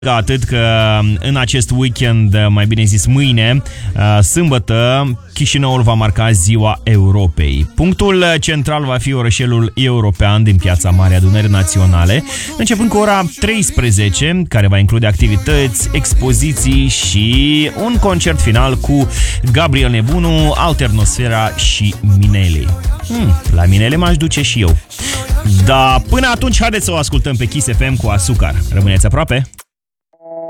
Atât că în acest weekend, mai bine zis mâine, sâmbătă, Chișinăul va marca Ziua Europei. Punctul central va fi orășelul european din Piața Mare Adunării Naționale, începând cu ora 13, care va include activități, expoziții și un concert final cu Gabriel Nebunu, Alternosfera și Mineli. La Mineli m-aș duce și eu. Dar până atunci, haideți să o ascultăm pe Kiss FM cu Asucar. Rămâneți aproape!